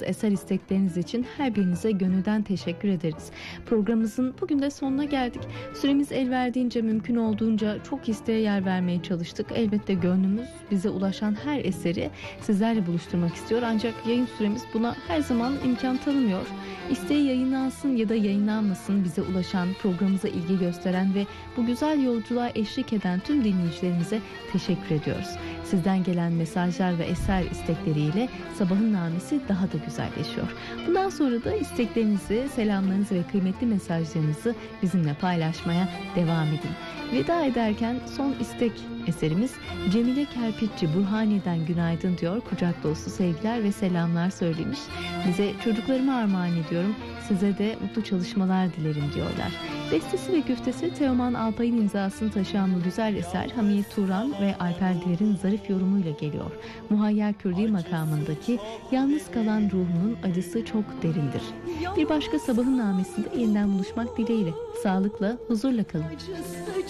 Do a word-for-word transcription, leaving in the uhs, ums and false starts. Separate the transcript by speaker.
Speaker 1: yazdığınız eser istekleriniz için her birinize gönülden teşekkür ederiz. Programımızın bugün de sonuna geldik. Süremiz el verdiğince, mümkün olduğunca çok isteğe yer vermeye çalıştık. Elbette gönlümüz bize ulaşan her eseri sizlerle buluşturmak istiyor. Ancak yayın süremiz buna her zaman imkan tanımıyor. İsteği yayınlansın ya da yayınlanmasın, bize ulaşan, programımıza ilgi gösteren ve bu güzel yolculuğa eşlik eden tüm dinleyicilerimize teşekkür ediyoruz. Sizden gelen mesajlar ve eser istekleriyle Sabahın Namesi daha da güzelleşiyor. Bundan sonra da isteklerinizi, selamlarınızı ve kıymetli mesajlarınızı bizimle paylaşmaya devam edin. Veda ederken son istek eserimiz Cemile Kerpiççi Burhaniye'den günaydın diyor. Kucak dolusu sevgiler ve selamlar söylemiş. Bize çocuklarıma armağan ediyorum. Size de mutlu çalışmalar dilerim diyorlar. Bestesi ve güftesi Teoman Alpay'ın imzasını taşıyan bu güzel eser Hamiyet Turan ve Alper Diler'in zarif yorumuyla geliyor. Muhayyer Kürdi makamındaki yalnız kalan ruhunun acısı çok derindir. Bir başka Sabahın Namesi'nde yeniden buluşmak dileğiyle. Sağlıkla, huzurla kalın.